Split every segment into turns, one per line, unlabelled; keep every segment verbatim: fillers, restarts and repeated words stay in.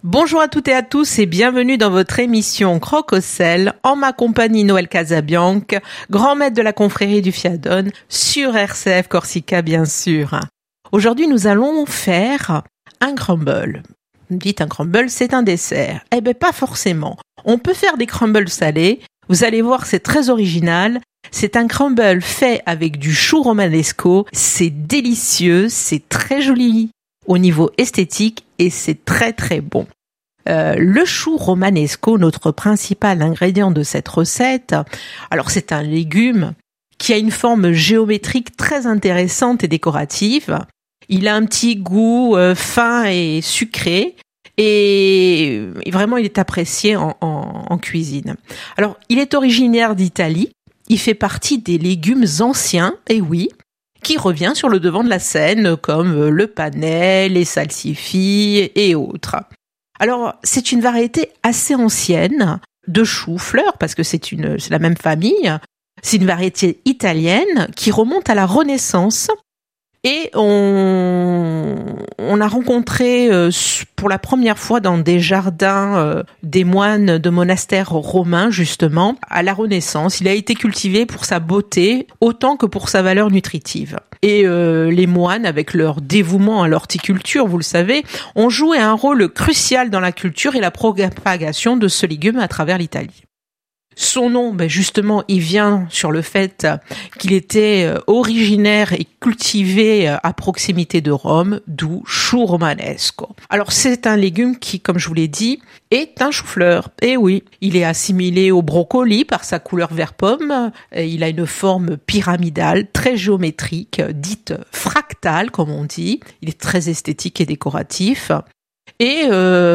Bonjour à toutes et à tous et bienvenue dans votre émission Croque au sel, en ma compagnie Noël Casabianca, grand maître de la confrérie du Fiadone, sur R C F Corsica bien sûr. Aujourd'hui nous allons faire un crumble. Dites un crumble, c'est un dessert. Eh ben pas forcément. On peut faire des crumbles salés, vous allez voir c'est très original. C'est un crumble fait avec du chou romanesco, c'est délicieux, c'est très joli au niveau esthétique et c'est très très bon. Euh, le chou romanesco, notre principal ingrédient de cette recette, alors c'est un légume qui a une forme géométrique très intéressante et décorative. Il a un petit goût euh, fin et sucré et, et vraiment il est apprécié en, en, en cuisine. Alors il est originaire d'Italie, il fait partie des légumes anciens, et oui, qui revient sur le devant de la scène comme le panais, les salsifis et autres. Alors, c'est une variété assez ancienne de chou-fleur, parce que c'est une, c'est la même famille. C'est une variété italienne qui remonte à la Renaissance. Et on, on a rencontré euh, pour la première fois dans des jardins euh, des moines de monastères romains, justement, à la Renaissance. Il a été cultivé pour sa beauté autant que pour sa valeur nutritive. Et euh, les moines, avec leur dévouement à l'horticulture, vous le savez, ont joué un rôle crucial dans la culture et la propagation de ce légume à travers l'Italie. Son nom, ben justement, il vient sur le fait qu'il était originaire et cultivé à proximité de Rome, d'où chou romanesco. Alors c'est un légume qui, comme je vous l'ai dit, est un chou-fleur. Et oui, il est assimilé au brocoli par sa couleur vert pomme. Il a une forme pyramidale, très géométrique, dite fractale, comme on dit. Il est très esthétique et décoratif. Et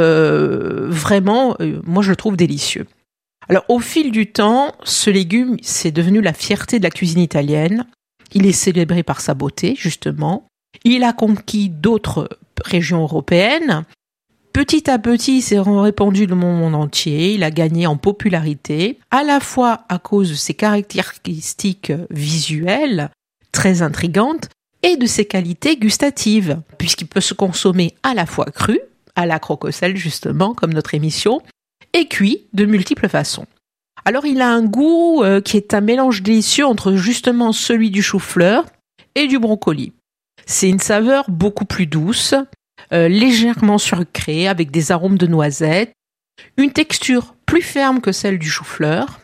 euh, vraiment, euh, moi je le trouve délicieux. Alors, au fil du temps, ce légume, c'est devenu la fierté de la cuisine italienne. Il est célébré par sa beauté, justement. Il a conquis d'autres régions européennes. Petit à petit, il s'est répandu dans le monde entier. Il a gagné en popularité, à la fois à cause de ses caractéristiques visuelles, très intrigantes, et de ses qualités gustatives, puisqu'il peut se consommer à la fois cru, à la croque au sel, justement, comme notre émission, et cuit de multiples façons. Alors il a un goût euh, qui est un mélange délicieux entre justement celui du chou-fleur et du brocoli. C'est une saveur beaucoup plus douce, euh, légèrement sucrée avec des arômes de noisettes, une texture plus ferme que celle du chou-fleur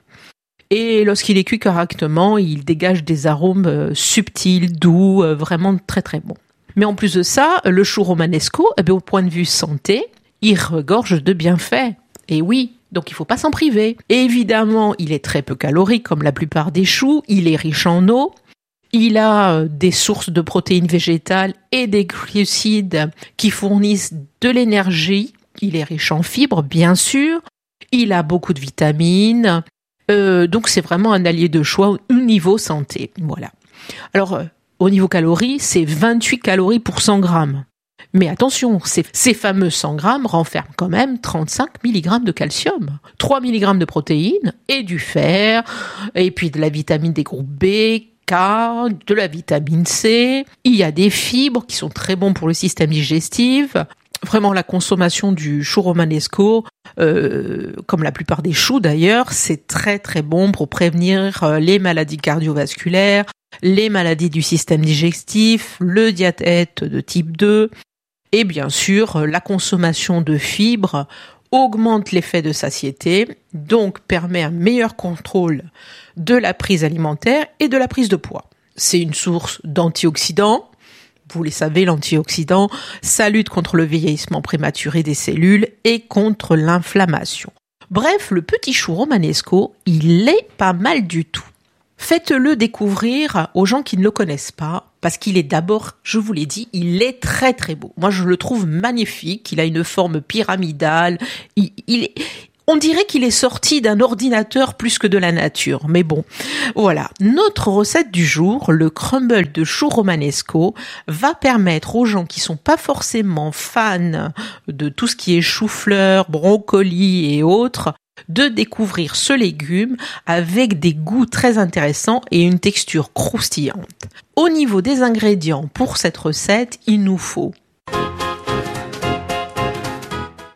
et lorsqu'il est cuit correctement, il dégage des arômes euh, subtils, doux, euh, vraiment très très bons. Mais en plus de ça, le chou romanesco, eh bien, au point de vue santé, il regorge de bienfaits. Et oui, donc il ne faut pas s'en priver. Et évidemment, il est très peu calorique comme la plupart des choux, il est riche en eau, il a des sources de protéines végétales et des glucides qui fournissent de l'énergie, il est riche en fibres bien sûr, il a beaucoup de vitamines, euh, donc c'est vraiment un allié de choix au niveau santé. Voilà. Alors, euh, au niveau calories, c'est vingt-huit calories pour cent grammes. Mais attention, ces, ces fameux cent grammes renferment quand même trente-cinq milligrammes de calcium, trois milligrammes de protéines et du fer, et puis de la vitamine des groupes B, K, de la vitamine C. Il y a des fibres qui sont très bons pour le système digestif. Vraiment, la consommation du chou romanesco, euh, comme la plupart des choux d'ailleurs, c'est très très bon pour prévenir les maladies cardiovasculaires, les maladies du système digestif, le diabète de type deux. Et bien sûr, la consommation de fibres augmente l'effet de satiété, donc permet un meilleur contrôle de la prise alimentaire et de la prise de poids. C'est une source d'antioxydants. Vous les savez, l'antioxydant, ça lutte contre le vieillissement prématuré des cellules et contre l'inflammation. Bref, le petit chou romanesco, il est pas mal du tout. Faites-le découvrir aux gens qui ne le connaissent pas, parce qu'il est d'abord, je vous l'ai dit, il est très très beau. Moi, je le trouve magnifique, il a une forme pyramidale, il, il est... On dirait qu'il est sorti d'un ordinateur plus que de la nature, mais bon, voilà. Notre recette du jour, le crumble de chou romanesco, va permettre aux gens qui sont pas forcément fans de tout ce qui est chou-fleur, brocoli et autres, de découvrir ce légume avec des goûts très intéressants et une texture croustillante. Au niveau des ingrédients pour cette recette, il nous faut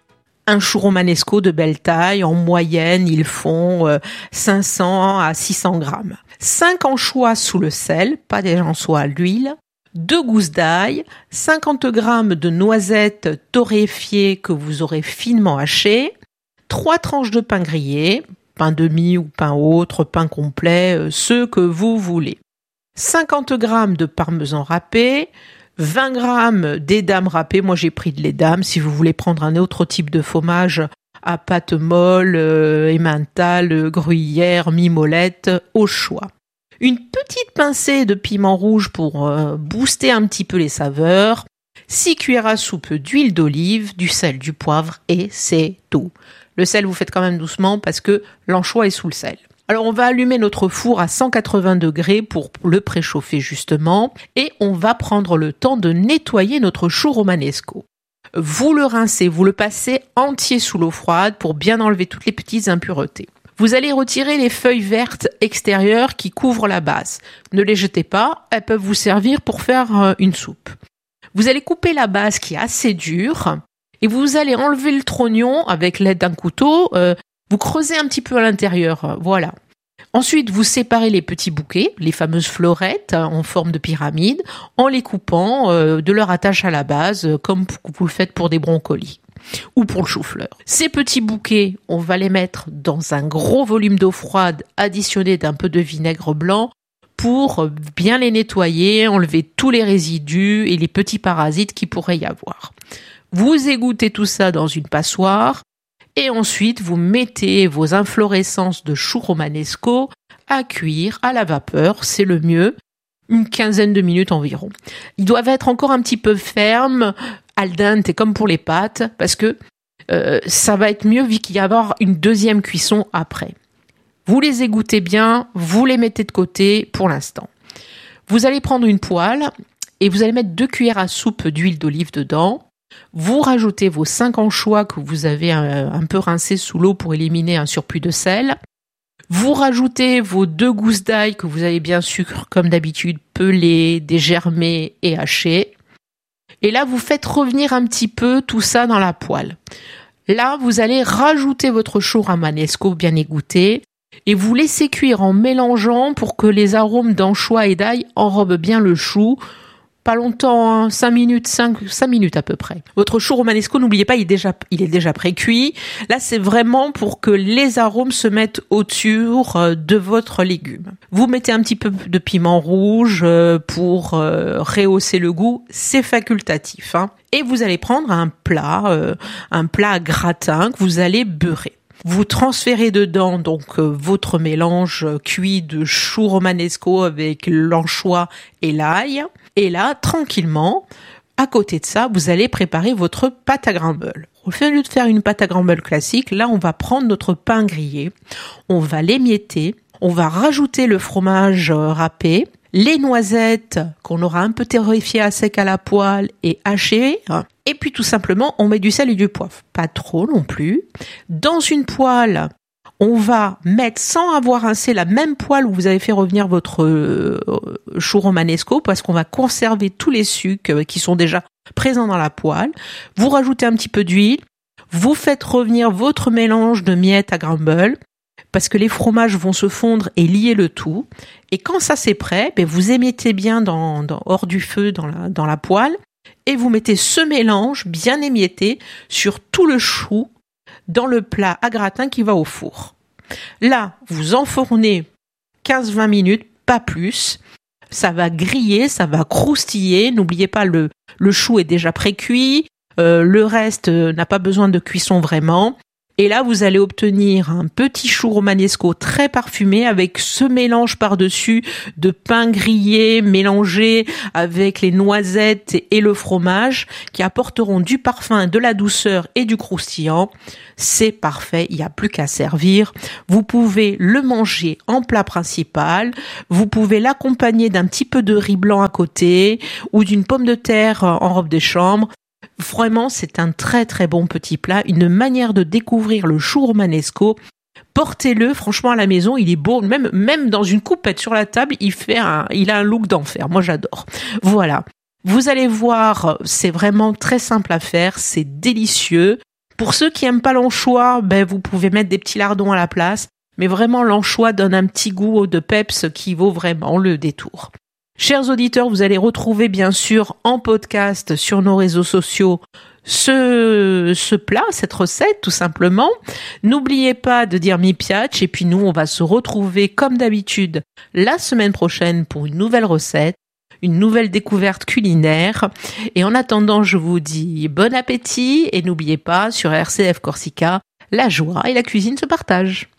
Un chou romanesco de belle taille, en moyenne, ils font euh, cinq cents à six cents grammes. cinq anchois sous le sel, pas des anchois à l'huile. deux gousses d'ail, cinquante grammes de noisettes torréfiées que vous aurez finement hachées, trois tranches de pain grillé, pain demi ou pain autre, pain complet, euh, ce que vous voulez. cinquante grammes de parmesan râpé, vingt grammes d'édame râpée, moi j'ai pris de l'édame, si vous voulez prendre un autre type de fromage à pâte molle, euh, emmental, gruyère, mimolette, au choix. Une petite pincée de piment rouge pour euh, booster un petit peu les saveurs, six cuillères à soupe d'huile d'olive, du sel, du poivre et c'est tout. Le sel, vous faites quand même doucement parce que l'anchois est sous le sel. Alors on va allumer notre four à cent quatre-vingts degrés pour le préchauffer justement et on va prendre le temps de nettoyer notre chou romanesco. Vous le rincez, vous le passez entier sous l'eau froide pour bien enlever toutes les petites impuretés. Vous allez retirer les feuilles vertes extérieures qui couvrent la base. Ne les jetez pas, elles peuvent vous servir pour faire une soupe. Vous allez couper la base qui est assez dure et vous allez enlever le trognon avec l'aide d'un couteau. Euh, Vous creusez un petit peu à l'intérieur, voilà. Ensuite, vous séparez les petits bouquets, les fameuses florettes en forme de pyramide, en les coupant euh, de leur attache à la base, comme vous le faites pour des brocolis ou pour le chou-fleur. Ces petits bouquets, on va les mettre dans un gros volume d'eau froide additionné d'un peu de vinaigre blanc pour bien les nettoyer, enlever tous les résidus et les petits parasites qu'il pourrait y avoir. Vous égouttez tout ça dans une passoire. Et ensuite, vous mettez vos inflorescences de chou romanesco à cuire à la vapeur, c'est le mieux, une quinzaine de minutes environ. Ils doivent être encore un petit peu fermes, al dente, comme pour les pâtes, parce que euh, ça va être mieux vu qu'il y avoir une deuxième cuisson après. Vous les égouttez bien, vous les mettez de côté pour l'instant. Vous allez prendre une poêle et vous allez mettre deux cuillères à soupe d'huile d'olive dedans. Vous rajoutez vos cinq anchois que vous avez un, un peu rincés sous l'eau pour éliminer un surplus de sel. Vous rajoutez vos deux gousses d'ail que vous avez bien sûr, comme d'habitude, pelées, dégermées et hachées. Et là, vous faites revenir un petit peu tout ça dans la poêle. Là, vous allez rajouter votre chou romanesco bien égoutté et vous laissez cuire en mélangeant pour que les arômes d'anchois et d'ail enrobent bien le chou. Pas longtemps, hein, cinq minutes, cinq, cinq minutes à peu près. Votre chou romanesco, n'oubliez pas, il est déjà, il est déjà pré-cuit. Là, c'est vraiment pour que les arômes se mettent autour de votre légume. Vous mettez un petit peu de piment rouge pour rehausser le goût. C'est facultatif, hein. Et vous allez prendre un plat, euh, un plat à gratin que vous allez beurrer. Vous transférez dedans donc euh, votre mélange cuit de chou romanesco avec l'anchois et l'ail. Et là, tranquillement, à côté de ça, vous allez préparer votre pâte à crumble. Au lieu de faire une pâte à crumble classique, là, on va prendre notre pain grillé, on va l'émietter, on va rajouter le fromage râpé, les noisettes qu'on aura un peu torréfiées à sec à la poêle et hachées. Et puis tout simplement, on met du sel et du poivre. Pas trop non plus. Dans une poêle, on va mettre, sans avoir rincé la même poêle où vous avez fait revenir votre euh, chou romanesco, parce qu'on va conserver tous les sucs qui sont déjà présents dans la poêle. Vous rajoutez un petit peu d'huile. Vous faites revenir votre mélange de miettes à crumble, parce que les fromages vont se fondre et lier le tout. Et quand ça c'est prêt, ben vous émiettez bien dans, dans, hors du feu dans la, dans la poêle, et vous mettez ce mélange bien émietté sur tout le chou dans le plat à gratin qui va au four. Là, vous enfournez quinze à vingt minutes, pas plus. Ça va griller, ça va croustiller. N'oubliez pas, le, le chou est déjà pré-cuit. Euh, le reste euh, n'a pas besoin de cuisson vraiment. Et là, vous allez obtenir un petit chou romanesco très parfumé avec ce mélange par-dessus de pain grillé mélangé avec les noisettes et le fromage qui apporteront du parfum, de la douceur et du croustillant. C'est parfait, il n'y a plus qu'à servir. Vous pouvez le manger en plat principal. Vous pouvez l'accompagner d'un petit peu de riz blanc à côté ou d'une pomme de terre en robe de chambre. Vraiment, c'est un très très bon petit plat, une manière de découvrir le chou romanesco. Portez-le, franchement, à la maison, il est beau, même même dans une coupette sur la table, il fait un, il a un look d'enfer. Moi, j'adore. Voilà. Vous allez voir, c'est vraiment très simple à faire, c'est délicieux. Pour ceux qui aiment pas l'anchois, ben vous pouvez mettre des petits lardons à la place, mais vraiment l'anchois donne un petit goût de peps qui vaut vraiment le détour. Chers auditeurs, vous allez retrouver bien sûr en podcast sur nos réseaux sociaux ce, ce plat, cette recette tout simplement. N'oubliez pas de dire mi piace et puis nous on va se retrouver comme d'habitude la semaine prochaine pour une nouvelle recette, une nouvelle découverte culinaire. Et en attendant, je vous dis bon appétit et n'oubliez pas sur R C F Corsica, la joie et la cuisine se partagent.